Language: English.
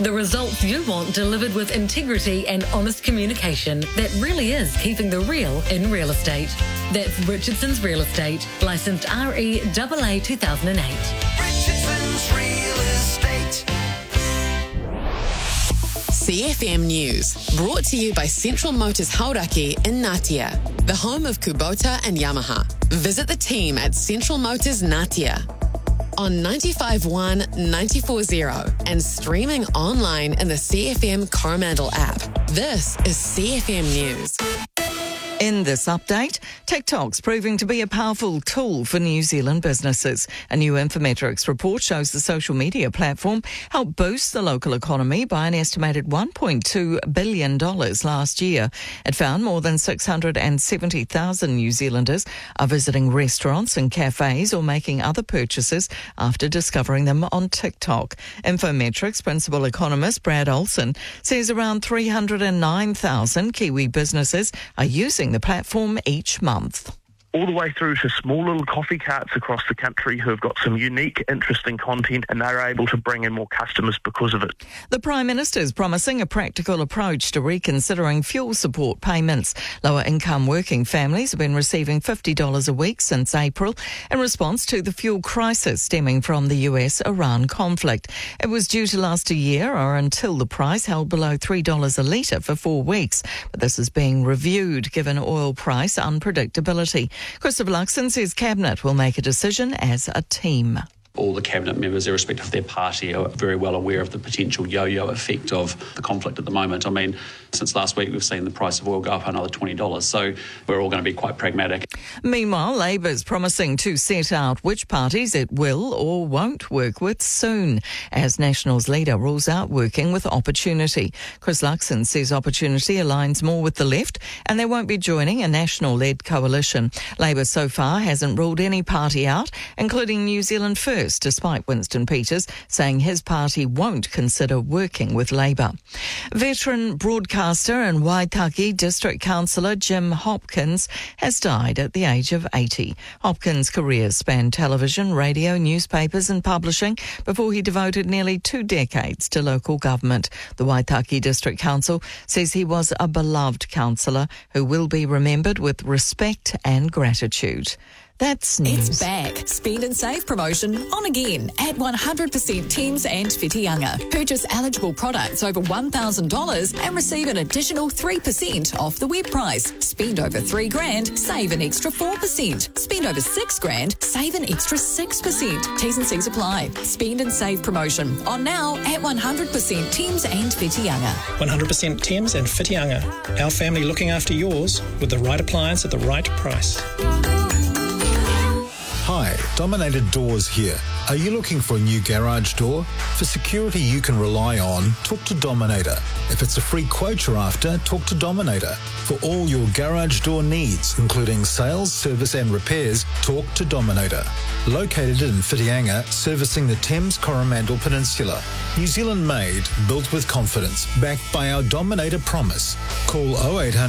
The results you want delivered with integrity and honest communication that really is keeping the real in real estate. That's Richardson's Real Estate, licensed REAA 2008. Richardson's Real Estate. CFM News, brought to you by Central Motors Hauraki in Ngatea, the home of Kubota and Yamaha. Visit the team at Central Motors Ngatea on 95.1, 94.0 and streaming online in the CFM Coromandel app. This is CFM News. In this update, TikTok's proving to be a powerful tool for New Zealand businesses. A new Infometrics report shows the social media platform helped boost the local economy by an estimated $1.2 billion last year. It found more than 670,000 New Zealanders are visiting restaurants and cafes or making other purchases after discovering them on TikTok. Infometrics principal economist Brad Olsen says around 309,000 Kiwi businesses are using the platform each month. All the way through to small little coffee carts across the country who have got some unique, interesting content, and they're able to bring in more customers because of it. The Prime Minister is promising a practical approach to reconsidering fuel support payments. Lower-income working families have been receiving $50 a week since April in response to the fuel crisis stemming from the US-Iran conflict. It was due to last a year or until the price held below $3 a litre for 4 weeks. But this is being reviewed given oil price unpredictability. Christopher Luxon says Cabinet will make a decision as a team. All the Cabinet members, irrespective of their party, are very well aware of the potential yo-yo effect of the conflict at the moment. I mean, since last week, we've seen the price of oil go up another $20, so we're all going to be quite pragmatic. Meanwhile, Labor's promising to set out which parties it will or won't work with soon, as National's leader rules out working with Opportunity. Chris Luxon says Opportunity aligns more with the left and they won't be joining a National-led coalition. Labor so far hasn't ruled any party out, including New Zealand First, despite Winston Peters saying his party won't consider working with Labor. Veteran broadcaster and Waitaki District Councillor Jim Hopkins has died at the age of 80. Hopkins' career spanned television, radio, newspapers and publishing before he devoted nearly 2 decades to local government. The Waitaki District Council says he was a beloved councillor who will be remembered with respect and gratitude. That's news. It's back. Spend and save promotion on again at 100% Thames and Whitianga. Purchase eligible products over $1,000 and receive an additional 3% off the web price. Spend over $3,000, save an extra 4%. Spend over $6,000, save an extra 6%. T's and C's apply. Spend and save promotion on now at 100% Thames and Whitianga. 100% Thames and Whitianga. Our family looking after yours with the right appliance at the right price. Hi, Dominator Doors here. Are you looking for a new garage door? For security you can rely on, talk to Dominator. If it's a free quote you're after, talk to Dominator. For all your garage door needs, including sales, service and repairs, talk to Dominator. Located in Whitianga, servicing the Thames Coromandel Peninsula. New Zealand made, built with confidence, backed by our Dominator promise. Call 0800